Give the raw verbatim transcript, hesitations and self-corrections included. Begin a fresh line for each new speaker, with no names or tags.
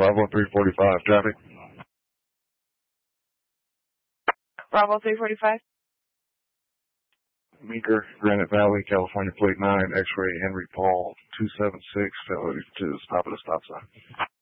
Bravo three forty-five, traffic.
Bravo three forty-five.
Meeker, Granite Valley, California, plate nine, X-ray, Henry Paul, two seven six, failure to stop at a stop sign.